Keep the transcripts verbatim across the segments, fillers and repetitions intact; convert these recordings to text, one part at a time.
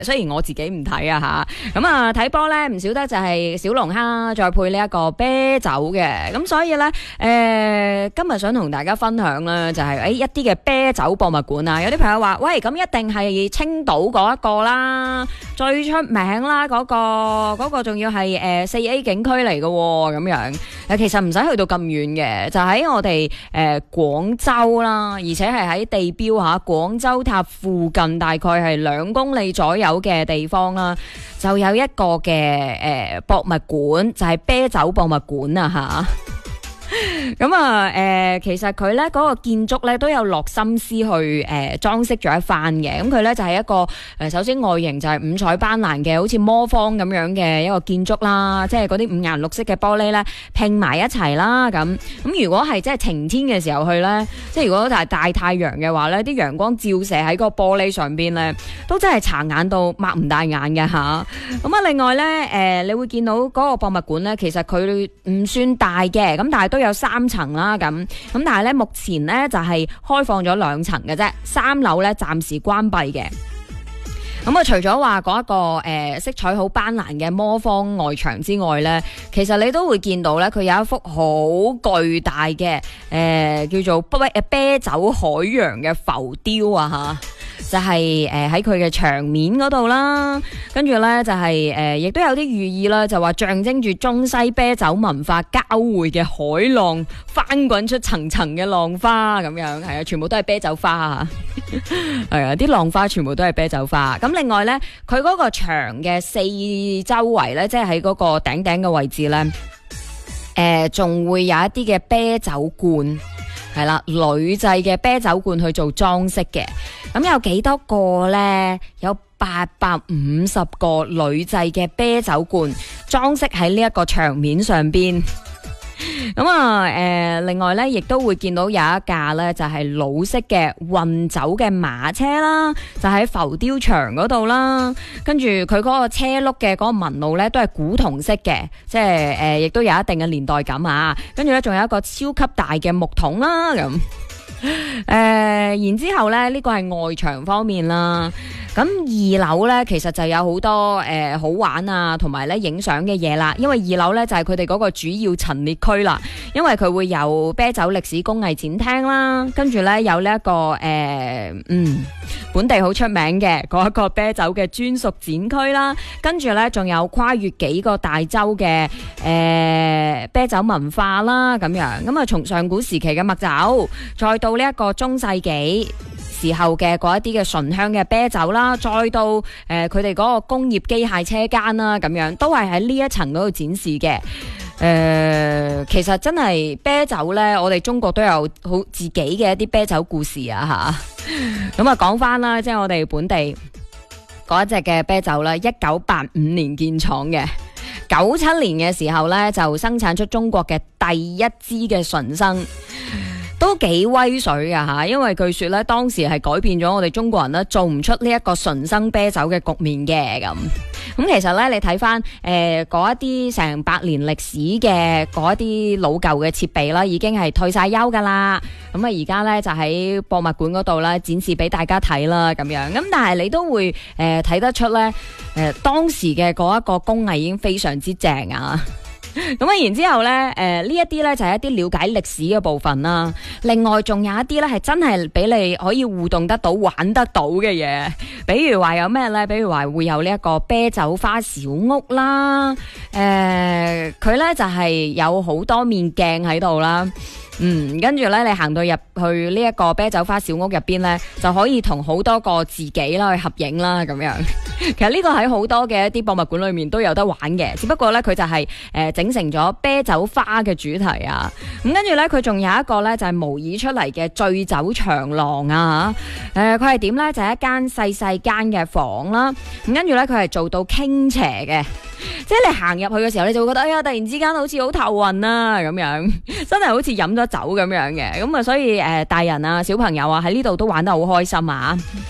雖然我自己唔睇啊吓，咁啊睇波咧唔少得就係小龍蝦再配呢一個啤酒嘅，咁所以咧誒、呃、今日想同大家分享咧就係、是、誒一啲嘅啤酒博物館啊，有啲朋友話喂，咁一定係青島嗰一個啦，最出名啦嗰、那個嗰、那個仲要係誒四 A 景區嚟嘅咁樣，誒其實唔使去到咁遠嘅，就喺我哋誒廣州啦，而且係喺地標吓廣州塔附近，大概係兩公里左右嘅地方啦，就有一個嘅誒、呃、博物館，就係、是、啤酒博物館啊吓。咁啊，誒、呃，其實佢咧嗰個建築咧都有落心思去誒裝飾咗一番嘅。咁佢咧就係、是、一個誒、呃，首先外形就係五彩斑斕嘅，好似魔方咁樣嘅一個建築啦，即係嗰啲五顏六色嘅玻璃咧拼埋一齊啦。咁咁如果係即係晴天嘅時候去咧，即係如果係大太陽嘅話咧，啲陽光照射喺嗰個玻璃上邊咧，都真係殘眼到擘唔大眼嘅吓。咁啊，另外咧，誒、呃，你會見到嗰個博物館咧，其實佢唔算大嘅，咁但係都有三層啦，咁咁但係咧目前咧就係開放咗兩層嘅啫，三樓咧暫時關閉嘅。咁啊，除咗話嗰一個誒、呃、色彩好斑斕嘅魔方外牆之外咧，其實你都會見到咧，佢有一幅好巨大嘅誒、呃、叫做啤誒啤酒海洋嘅浮雕啊吓，就係誒喺佢嘅牆面嗰度啦，跟住咧就係誒亦都有啲寓意啦，就話象徵住中西啤酒文化交匯嘅海浪翻滾出層層嘅浪花咁樣，係啊，全部都係啤酒花啊，係啊，啲浪花全部都係啤酒花。咁另外咧，佢嗰個牆嘅四周圍咧，即係喺嗰個頂頂嘅位置咧，誒、呃，仲會有一啲嘅啤酒罐，係啦，鋁製嘅啤酒罐去做裝飾嘅。咁有幾多個咧？有八百五十個鋁製嘅啤酒罐裝飾喺呢一個牆面上邊。咁啊，誒、呃，另外咧，亦都會見到有一架咧，就係、是、老式嘅運酒嘅馬車啦，就喺浮雕牆嗰度啦。跟住佢嗰個車轆嘅嗰個紋路咧，都係古銅色嘅，即係誒，亦、呃、都有一定嘅年代感啊。跟住咧，仲有一個超級大嘅木桶啦，咁。誒、呃，然之後咧，呢、這個係外牆方面啦。咁二樓咧，其實就有好多誒、呃、好玩啊，同埋咧影相嘅嘢啦。因為二樓咧就係佢哋嗰個主要陳列區啦。因為佢會有啤酒歷史工藝展廳啦，跟住咧有呢、這、一個誒、呃、嗯本地好出名嘅嗰一個啤酒嘅專屬展區啦。跟住咧仲有跨越幾個大洲嘅誒、呃、啤酒文化啦，咁樣咁啊，從上古時期嘅麥酒，再到呢一個中世紀時候嘅嗰一啲嘅醇香嘅啤酒啦，再到誒佢哋嗰個工業機械車間啦，咁樣都係喺呢一層嗰度展示嘅。誒、呃，其實真係啤酒呢，我哋中國都有好自己嘅一啲啤酒故事啊吓。咁啊，講翻啦，即係我哋本地嗰一隻嘅啤酒啦，一九八五年建廠嘅，九七年嘅時候呢，就生產出中國嘅第一支嘅純生。都幾威水噶吓，因為據說咧當時係改變咗我哋中國人咧做唔出呢一個純生啤酒嘅局面嘅咁。咁其實咧你睇翻誒嗰一啲成百年歷史嘅嗰一啲老舊嘅設備啦，已經係退晒休噶啦。咁啊而家咧就喺博物館嗰度啦展示俾大家睇啦咁樣。咁但係你都會誒睇得出咧誒、呃、當時嘅嗰一個工藝已經非常之正啊。咁啊，然之後咧，誒、呃、呢一啲咧就係一啲了解歷史嘅部分啦。另外仲有一啲咧係真係俾你可以互動得到、玩得到嘅嘢。比如話有咩咧？比如話會有呢一個啤酒花小屋啦。誒、呃，佢咧就係、是、有好多面鏡喺度啦。嗯，跟住咧，你行到入去呢一個啤酒花小屋入邊咧，就可以同好多個自己啦去合影啦，咁樣。其實呢個喺好多嘅一啲博物館裏面都有得玩嘅，只不過咧佢就係、是、誒、呃、整成咗啤酒花嘅主題啊。咁跟住咧，佢仲有一個咧就係、是、模擬出嚟嘅醉酒長廊啊。誒、呃，佢係點咧？就係、是、一間細細間嘅房啦。咁跟住咧，佢係做到傾斜嘅。即係你行入去嘅時候，你就會覺得哎呀，突然之間好似好頭暈啊咁樣，真係好似飲咗酒咁樣嘅。咁啊，所以誒、呃，大人啊、小朋友啊喺呢度都玩得好開心啊。誒、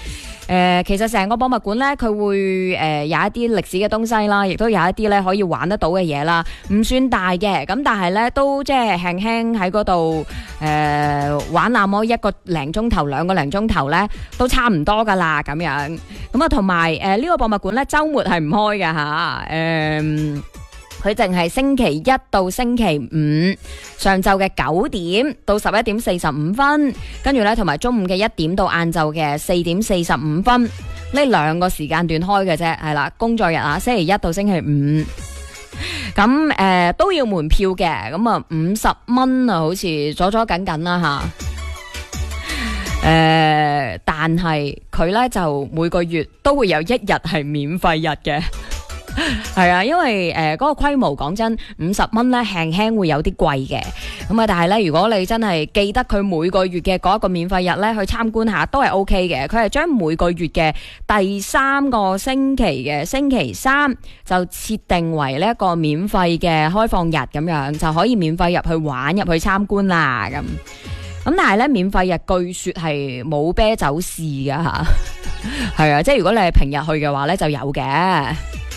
呃、其實成個博物館咧，佢會誒、呃、有一啲歷史嘅東西啦，亦都有一啲咧可以玩得到嘅嘢啦，唔算大嘅，咁但係咧都即係輕輕喺嗰度誒玩那麼一個零鐘頭、兩個零鐘頭咧，都差唔多噶啦咁樣。咁啊，同埋誒呢個博物館咧，週末係唔開嘅吓，誒佢淨係星期一到星期五上晝嘅九點到十一點四十五分，跟住咧同埋中午嘅一點到晏晝嘅四點四十五分，呢兩個時間段開嘅啫，係啦，工作日啊，星期一到星期五。咁誒、呃、都要門票嘅，咁啊五十蚊啊，好似阻阻緊緊啦吓。誒、呃，但係佢咧就每個月都會有一日係免費日嘅。係啊，因為誒嗰、呃那個規模講真，五十蚊咧輕輕會有啲貴嘅，咁啊，但係咧如果你真係記得佢每個月嘅嗰一個免費日咧去參觀下，都係 O K 嘅。佢係將每個月嘅第三個星期嘅星期三就設定為呢一個免費嘅開放日，咁樣就可以免費入去玩入去參觀啦。咁咁但係咧免費日據說係冇啤酒試噶吓，係啊，即係如果你係平日去嘅話咧就有嘅。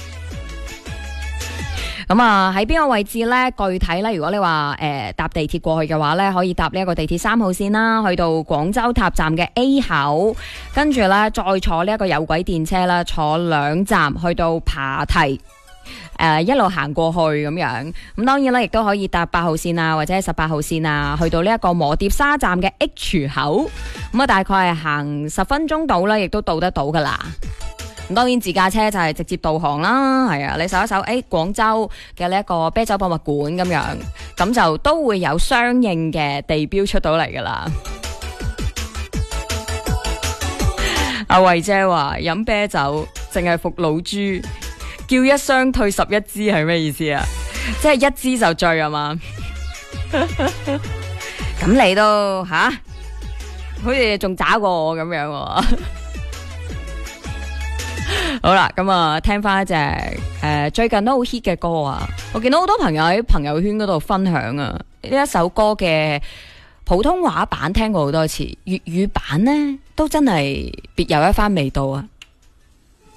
咁啊，喺邊個位置呢？具體呢，如果你話誒、呃、搭地鐵過去嘅話呢，可以搭呢一個地鐵三號線啦，去到廣州塔站嘅 A 口，跟住呢，再坐呢一個有軌電車啦，坐兩站去到琶醍，誒、呃、一路行過去咁樣。咁當然啦，亦都可以搭八號線啊，或者十八號線啊，去到呢一個磨碟沙站嘅 H 口。咁啊，大概係行十分鐘到啦，亦都到得到噶啦。咁當然自駕車就係直接導航啦，係啊，你搜一搜，誒，廣州嘅呢一個啤酒博物館咁樣，咁就都會有相應嘅地標出到嚟噶啦。阿慧姐話飲啤酒淨係服老豬，叫一箱退十一支係咩意思啊？即係一支就醉啊嘛？咁你都吓，好似仲渣過我咁樣喎。好啦，咁啊，聽翻一隻誒、呃、最近都好 hit 嘅歌啊！我見到好多朋友喺朋友圈嗰度分享啊，呢一首歌嘅普通話版聽過好多次，粵語版呢都真係別有一番味道啊！